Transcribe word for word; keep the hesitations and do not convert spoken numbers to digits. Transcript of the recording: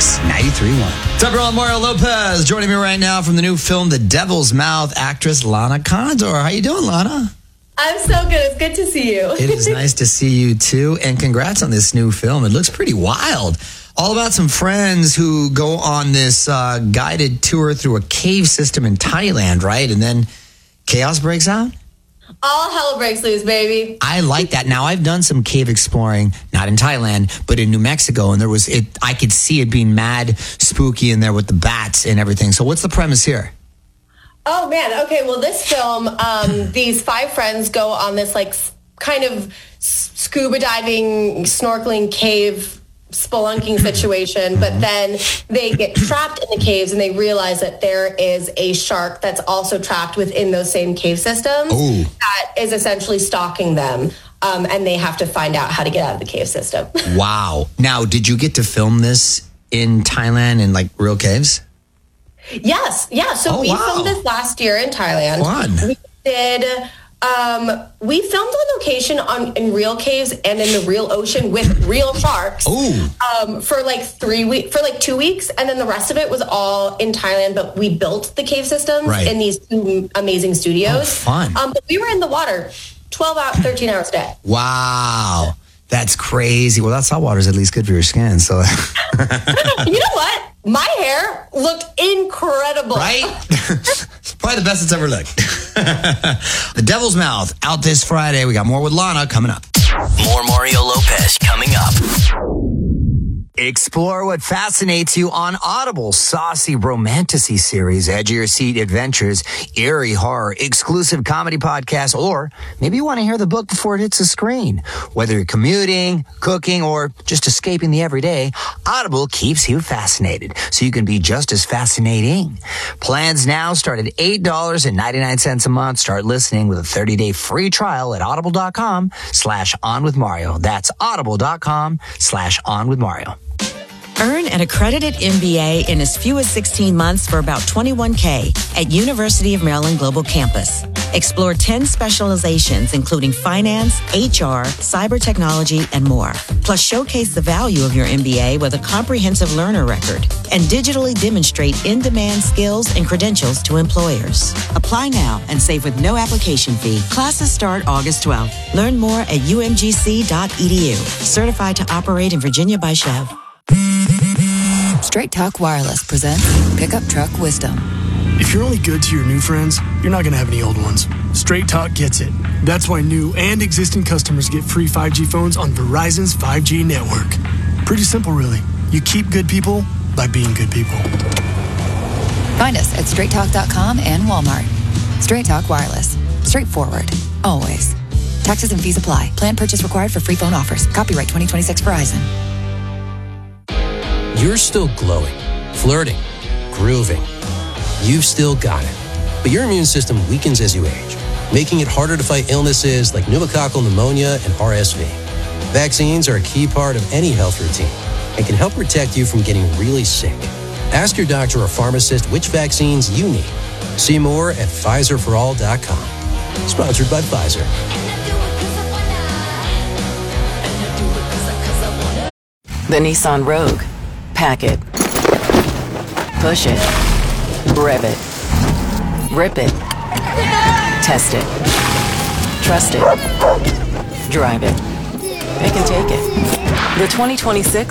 Mix ninety-three point one. What's up, everyone? Mario Lopez joining me right now from the new film The Devil's Mouth, actress Lana Condor. How you doing, Lana? I'm so good. It's good to see you. It is nice to see you, too. And congrats on this new film. It looks pretty wild. All about some friends who go on this uh, guided tour through a cave system in Thailand, right? And then chaos breaks out? All hell breaks loose, baby. I like that. Now, I've done some cave exploring, not in Thailand, but in New Mexico, and there was it. I could see it being mad spooky in there with the bats and everything. So what's the premise here? Oh, man. Okay, well, this film, um, these five friends go on this, like, kind of scuba diving, snorkeling cave spelunking situation, but then they get trapped in the caves and they realize that there is a shark that's also trapped within those same cave systems Ooh. that is essentially stalking them, um, and they have to find out how to get out of the cave system. Wow. Now, did you get to film this in Thailand in like real caves? Yes. Yeah. So oh, we wow. filmed this last year in Thailand. Fun. We did... Um, we filmed on location on in real caves and in the real ocean with real sharks. Ooh. Um, for like three weeks, for like two weeks, and then the rest of it was all in Thailand. But we built the cave systems right. in these two amazing studios. Oh, fun. Um, but we were in the water twelve hours, thirteen hours a day. Wow, that's crazy. Well, that salt water is at least good for your skin. So, you know what? My hair looked incredible. Right? Probably the best it's ever looked. The Devil's Mouth, out this Friday. We got more with Lana coming up. More Mario Lopez coming up. Explore what fascinates you on Audible's saucy romantasy series, edge of your seat adventures, eerie horror, exclusive comedy podcasts, or maybe you want to hear the book before it hits the screen. Whether you're commuting, cooking, or just escaping the everyday, Audible keeps you fascinated so you can be just as fascinating. Plans now start at eight dollars and ninety-nine cents a month. Start listening with a thirty-day free trial at audible.com slash on with Mario. That's audible.com slash on with Mario. Earn an accredited M B A in as few as sixteen months for about twenty-one thousand dollars at University of Maryland Global Campus. Explore ten specializations, including finance, H R, cyber technology, and more. Plus, showcase the value of your M B A with a comprehensive learner record and digitally demonstrate in-demand skills and credentials to employers. Apply now and save with no application fee. Classes start August twelfth. Learn more at u m g c dot e d u. Certified to operate in Virginia by Chev. Straight Talk Wireless presents Pickup Truck Wisdom. If you're only good to your new friends, you're not going to have any old ones. Straight Talk gets it. That's why new and existing customers get free five G phones on Verizon's five G network. Pretty simple, really. You keep good people by being good people. Find us at straight talk dot com and Walmart. Straight Talk Wireless. Straightforward. Always. Taxes and fees apply. Plan purchase required for free phone offers. Copyright twenty twenty-six Verizon. You're still glowing, flirting, grooving. You've still got it. But your immune system weakens as you age, making it harder to fight illnesses like pneumococcal pneumonia and R S V. Vaccines are a key part of any health routine and can help protect you from getting really sick. Ask your doctor or pharmacist which vaccines you need. See more at Pfizer for all dot com. Sponsored by Pfizer. The Nissan Rogue. Pack it. Push it. Rev it. Rip it. Test it. Trust it. Drive it. Pick and take it. The twenty twenty-six